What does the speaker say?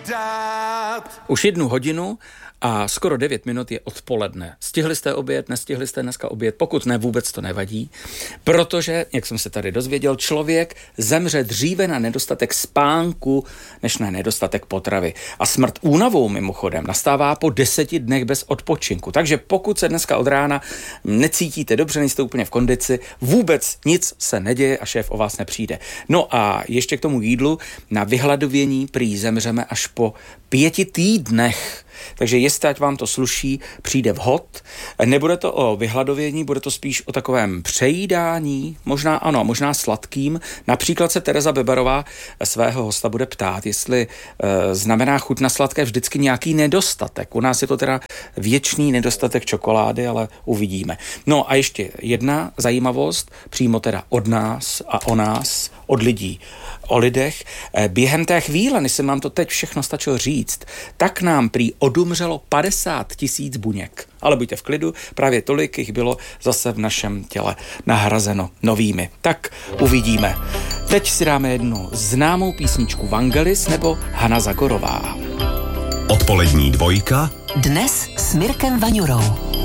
Už 1 hodinu a skoro 9 minut je odpoledne. Stihli jste oběd, nestihli jste dneska oběd? Pokud ne, vůbec to nevadí, protože, jak jsem se tady dozvěděl, člověk zemře dříve na nedostatek spánku, než na nedostatek potravy. A smrt únavou mimochodem nastává po 10 dnech bez odpočinku. Takže pokud se dneska od rána necítíte dobře, nejste úplně v kondici, vůbec nic se neděje a šéf o vás nepřijde. No a ještě k tomu jídlu, na vyhladovění prý zemřeme až po 5 týdnech. Takže jestli ať vám to sluší, přijde vhod. Nebude to o vyhladovění, bude to spíš o takovém přejídání, možná ano, možná sladkým. Například se Tereza Bebarová svého hosta bude ptát, jestli znamená chuť na sladké vždycky nějaký nedostatek. U nás je to teda věčný nedostatek čokolády, ale uvidíme. No a ještě jedna zajímavost, přímo teda od nás a o nás, od lidí, o lidech. Během té chvíle, než jsem vám to teď všechno stačil říct, tak nám prý odumřelo 50 000 buněk. Ale buďte v klidu, právě tolik jich bylo zase v našem těle nahrazeno novými. Tak uvidíme. Teď si dáme jednu známou písničku Vangelis nebo Hana Zagorová. Odpolední dvojka. Dnes s Mirkem Vaňurou.